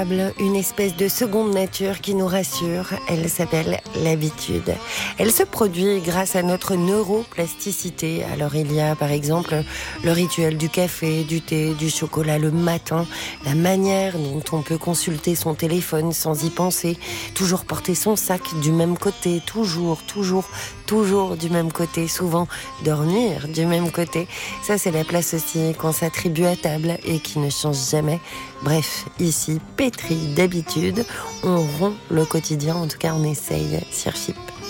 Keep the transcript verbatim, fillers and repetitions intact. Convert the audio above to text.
Une espèce de seconde nature qui nous rassure, elle s'appelle l'habitude. Elle se produit grâce à notre neuroplasticité. Alors il y a par exemple le rituel du café, du thé, du chocolat le matin, la manière dont on peut consulter son téléphone sans y penser, toujours porter son sac du même côté, toujours, toujours, toujours du même côté, souvent dormir du même côté. Ça c'est la place aussi qu'on s'attribue à table et qui ne change jamais. Bref, ici, pétri d'habitude, on rompt le quotidien, en tout cas on essaye sur F I P.